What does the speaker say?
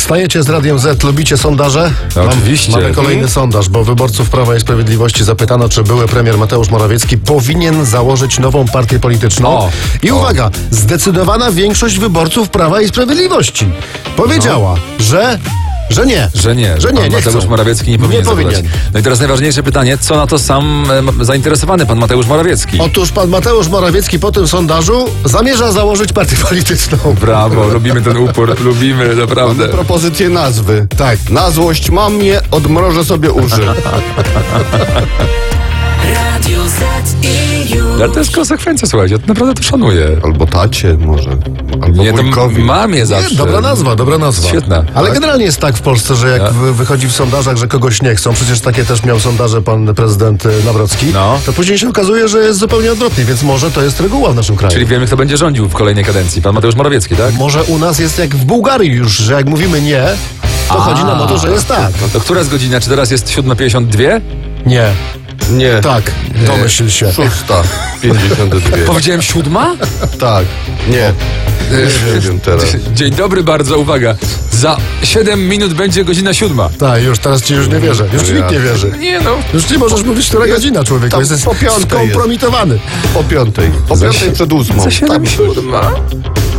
Wstajecie z Radiem Z, lubicie sondaże? No, oczywiście. Mamy kolejny sondaż, bo wyborców Prawa i Sprawiedliwości zapytano, czy były premier Mateusz Morawiecki powinien założyć nową partię polityczną. Uwaga, zdecydowana większość wyborców Prawa i Sprawiedliwości powiedziała, że nie. Że nie, Że nie, pan nie Mateusz chcą. Morawiecki nie powinien. No i teraz najważniejsze pytanie, co na to sam zainteresowany pan Mateusz Morawiecki? Otóż pan Mateusz Morawiecki po tym sondażu zamierza założyć partię polityczną. Brawo, lubimy ten upór, lubimy, naprawdę. Propozycję nazwy. Tak. Na złość mamie odmrożę sobie uszy. Radio Z i już. Ale to jest konsekwencja, słuchajcie, naprawdę to szanuję. Albo tacie może. Albo Nie, to wujkowi. mamie zawsze. Nie, dobra nazwa. Świetna. Ale generalnie jest tak w Polsce, że jak wychodzi w sondażach, że kogoś nie chcą, przecież takie też miał sondaże pan prezydent Nawrocki, to później się okazuje, że jest zupełnie odwrotnie, więc może to jest reguła w naszym kraju. Czyli wiemy, kto będzie rządził w kolejnej kadencji. Pan Mateusz Morawiecki, tak? Może u nas jest jak w Bułgarii już, że jak mówimy nie, to chodzi nam o to, że jest tak. To która jest godzina? Czy teraz jest 7:52? Nie. Nie. Tak. Domyśl się. 6:52. Powiedziałem 7? Tak. Nie. Nie wiem teraz. Dzień dobry bardzo, uwaga. Za 7 minut będzie godzina 7. Tak, już teraz ci już nie wierzę. Już ci nikt nie wierzy. Nie no. Już nie możesz mówić, która godzina, człowieku. tam Jesteś po piątej skompromitowany. Po 5:00. Po 5:00 przed 8:00. Za 7.